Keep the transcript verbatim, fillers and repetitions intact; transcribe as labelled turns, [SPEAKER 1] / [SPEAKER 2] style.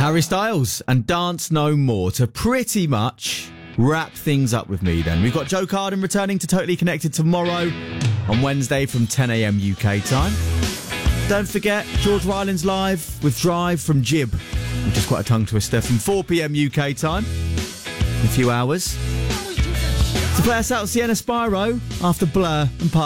[SPEAKER 1] Harry Styles and Dance No More to pretty much wrap things up with me then. We've got Joe Carden returning to Totally Connected tomorrow on Wednesday from ten a.m. U K time. Don't forget, George Rylands live with Drive from Jib, which is quite a tongue twister, from four p.m. U K time in a few hours. To play us out, Sienna Spyro after Blur and Part